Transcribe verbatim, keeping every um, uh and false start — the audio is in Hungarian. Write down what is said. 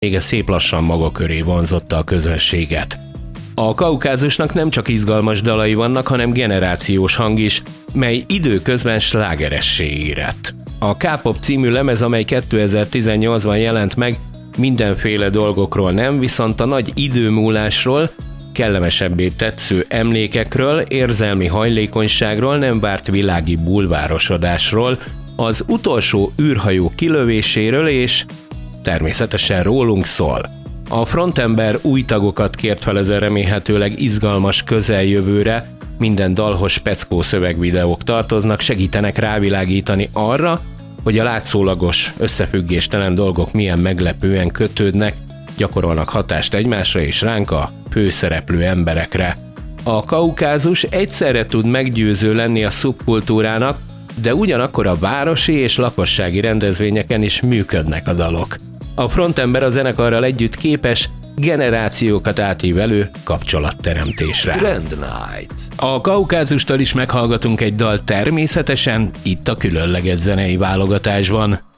vége szép lassan maga köré vonzotta a közönséget. A Kaukázusnak nem csak izgalmas dalai vannak, hanem generációs hang is, mely időközben slágeressé érett. A K-pop című lemez, amely kétezer-tizennyolcban jelent meg, mindenféle dolgokról nem, viszont a nagy időmúlásról, kellemesebbé tetsző emlékekről, érzelmi hajlékonyságról, nem várt világi bulvárosodásról, az utolsó űrhajó kilövéséről és természetesen rólunk szól. A frontember új tagokat kért fel ezen remélhetőleg izgalmas közeljövőre, minden dalhoz speckó szövegvideók tartoznak, segítenek rávilágítani arra, hogy a látszólagos, összefüggéstelen dolgok milyen meglepően kötődnek, gyakorolnak hatást egymásra és ránk a főszereplő emberekre. A Kaukázus egyszerre tud meggyőző lenni a szubkultúrának, de ugyanakkor a városi és lakossági rendezvényeken is működnek a dalok. A frontember a zenekarral együtt képes generációkat átívelő kapcsolatteremtésre. Trend Night. A Kaukázustól is meghallgatunk egy dal természetesen itt a különleges zenei válogatásban.